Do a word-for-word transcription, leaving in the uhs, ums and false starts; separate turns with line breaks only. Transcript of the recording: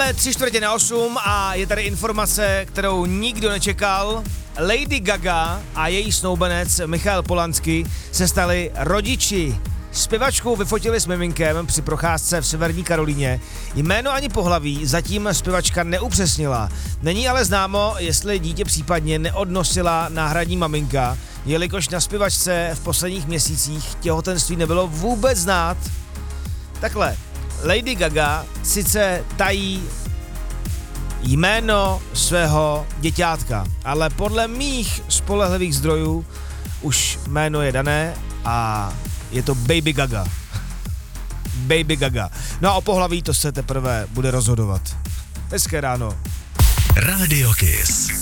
Máme tři čtvrtě na osm a je tady informace, kterou nikdo nečekal. Lady Gaga a její snoubenec Michael Polansky se stali rodiči. Zpěvačku vyfotili s miminkem při procházce v Severní Karolíně. Jméno ani pohlaví zatím zpěvačka neupřesnila. Není ale známo, jestli dítě případně neodnosila náhradní maminka, jelikož na zpěvačce v posledních měsících těhotenství nebylo vůbec znát. Takhle, Lady Gaga sice tají jméno svého děťátka, ale podle mých spolehlivých zdrojů už jméno je dané a je to Baby Gaga. Baby Gaga. No a o pohlaví to se teprve bude rozhodovat. Hezké ráno.
Radio Kiss.